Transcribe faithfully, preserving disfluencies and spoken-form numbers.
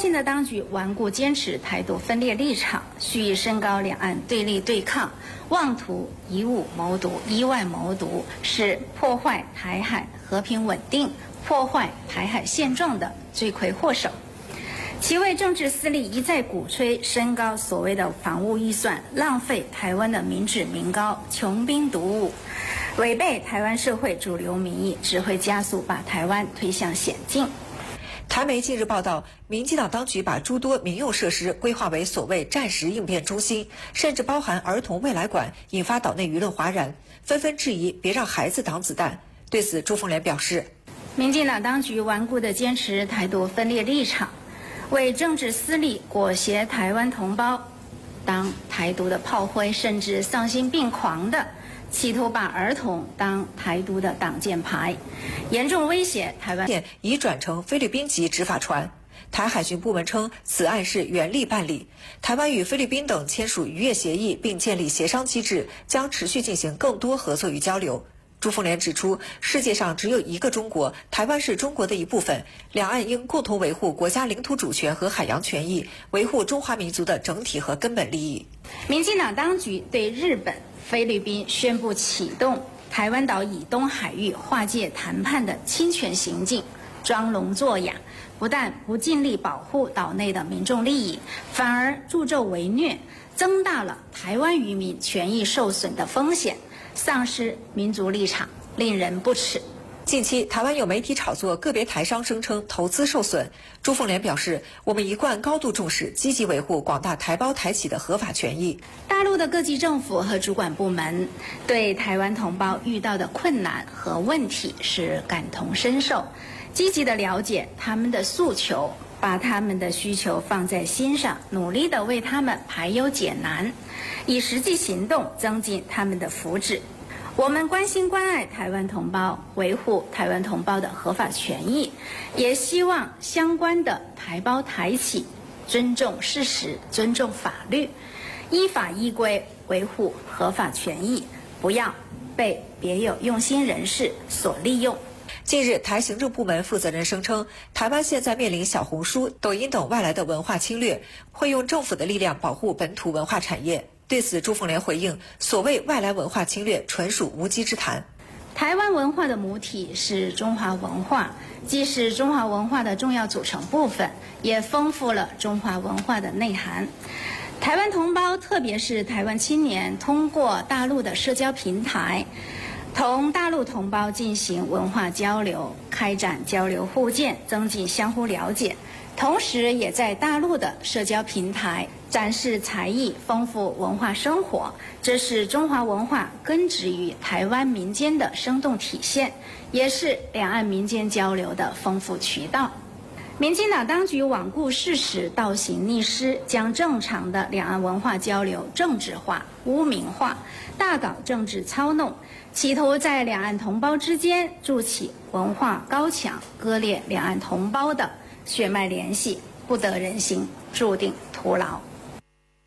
新的当局顽固坚持台独分裂立场，蓄意升高两岸对立对抗，妄图以武谋独、以外谋独，是破坏台海和平稳定、破坏台海现状的罪魁祸首。其为政治私利一再鼓吹升高所谓的防务预算，浪费台湾的民脂民膏，穷兵黩武，违背台湾社会主流民意，只会加速把台湾推向险境。 台媒近日报道，民进党当局把诸多民用设施规划为所谓战时应变中心，甚至包含儿童未来馆，引发岛内舆论哗然，纷纷质疑别让孩子挡子弹。对此，朱凤莲表示， 民进党当局顽固地坚持台独分裂立场，为政治私利裹挟台湾同胞当台独的炮灰，甚至丧心病狂的企图把儿童当台独的挡箭牌，严重威胁台湾。 已转成菲律宾籍执法船。台海巡部门称，此案是原力办理。台湾与菲律宾等签署渔业协议，并建立协商机制，将持续进行更多合作与交流。朱凤莲指出，世界上只有一个中国，台湾是中国的一部分，两岸应共同维护国家领土主权和海洋权益，维护中华民族的整体和根本利益。 民进党当局对日本、菲律宾宣布启动台湾岛以东海域划界谈判的侵权行径，装聋作哑，不但不尽力保护岛内的民众利益，反而助纣为虐，增大了台湾渔民权益受损的风险，丧失民族立场，令人不齿。 近期，台湾有媒体炒作个别台商声称投资受损。朱凤莲表示，我们一贯高度重视，积极维护广大台胞台企的合法权益。 大陆的各级政府和主管部门对台湾同胞遇到的困难和问题是感同身受，积极地了解他们的诉求，把他们的需求放在心上，努力地为他们排忧解难，以实际行动增进他们的福祉。我们关心关爱台湾同胞，维护台湾同胞的合法权益，也希望相关的台胞台企尊重事实，尊重法律，依法依规维护合法权益，不要被别有用心人士所利用。 近日，台行政部门负责人声称，台湾现在面临小红书、抖音等外来的文化侵略，会用政府的力量保护本土文化产业。对此，朱凤莲回应，所谓外来文化侵略纯属无稽之谈。 台湾文化的母体是中华文化，既是中华文化的重要组成部分，也丰富了中华文化的内涵。台湾同胞，特别是台湾青年，通过大陆的社交平台同大陆同胞进行文化交流，开展交流互鉴，增进相互了解，同时也在大陆的社交平台展示才艺，丰富文化生活。这是中华文化根植于台湾民间的生动体现，也是两岸民间交流的丰富渠道。民进党当局罔顾事实，倒行逆施，将正常的两岸文化交流政治化、污名化，大搞政治操弄，企图在两岸同胞之间筑起文化高墙，割裂两岸同胞的血脉联系，不得人心，注定徒劳。